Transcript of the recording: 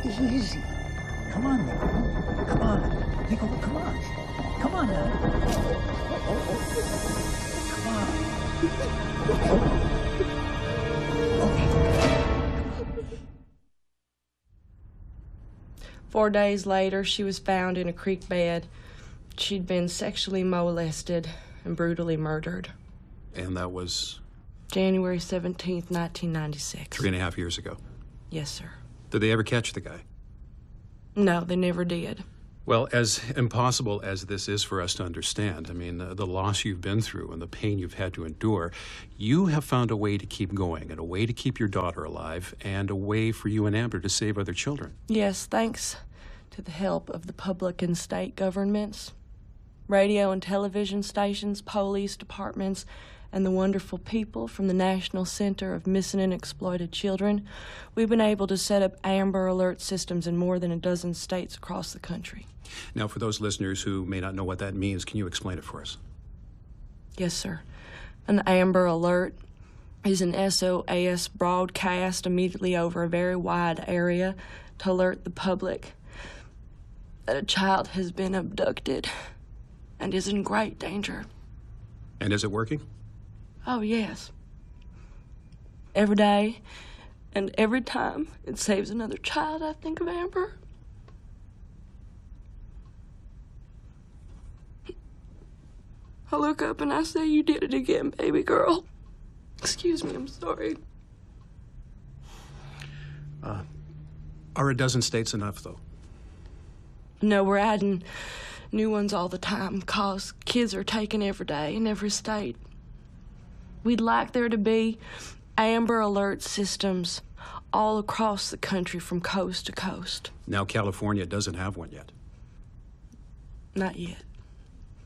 Easy. Come on, Nicole. Come on. Nicole, come on. Come on now. Come on. Okay. 4 days later, she was found in a creek bed. She'd been sexually molested and brutally murdered. And that was? January 17th, 1996. 3.5 years ago. Yes, sir. Did they ever catch the guy? No, they never did. Well, as impossible as this is for us to understand, I mean, the loss you've been through and the pain you've had to endure, you have found a way to keep going and a way to keep your daughter alive and a way for you and Amber to save other children. Yes, thanks to the help of the public and state governments, radio and television stations, police departments, and the wonderful people from the National Center of Missing and Exploited Children, we've been able to set up Amber Alert systems in more than a dozen states across the country. Now, for those listeners who may not know what that means, can you explain it for us? Yes, sir. An Amber Alert is an SOS broadcast immediately over a very wide area to alert the public that a child has been abducted and is in great danger. And is it working? Oh, yes. Every day and every time it saves another child, I think of Amber. I look up and I say, "You did it again, baby girl." Excuse me, I'm sorry. Are a dozen states enough, though? No, we're adding new ones all the time, 'cause kids are taken every day in every state. We'd like there to be Amber Alert systems all across the country from coast to coast. Now, California doesn't have one yet. Not yet.